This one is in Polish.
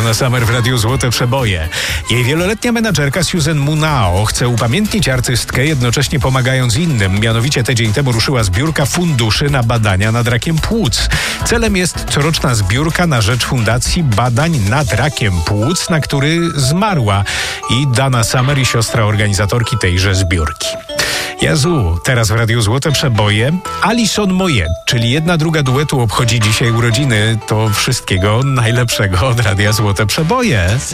Dana Summer w Radiu Złote Przeboje. Jej wieloletnia menadżerka Susan Munao chce upamiętnić artystkę, jednocześnie pomagając innym. Mianowicie tydzień temu ruszyła zbiórka funduszy na badania nad rakiem płuc. Celem jest coroczna zbiórka na rzecz Fundacji Badań nad Rakiem Płuc, na który zmarła i Dana Summer i siostra organizatorki tejże zbiórki. Jezu, teraz w Radiu Złote Przeboje Alison Moyet, czyli jedna druga duetu obchodzi dzisiaj urodziny. To wszystkiego najlepszego od Radia Złote Przeboje.